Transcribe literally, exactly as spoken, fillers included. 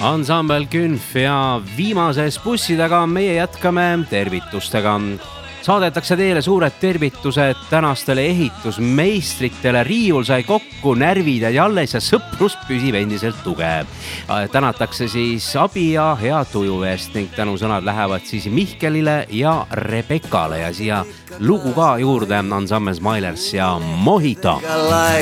Ansambel Künf ja viimases bussi taga meie jätkame tervitustega. Saadetakse teile suured tervitused tänastele ehitusmeistritele. Riiul sai kokku närvid ja jalles ja sõprus püsib endiselt tugev. Tänatakse siis abi ja hea tuju eest ning tänusõnad lähevad siis Mihkelile ja Rebekale ja siia lugu ka juurde Ansambel Smilers ja Mojito.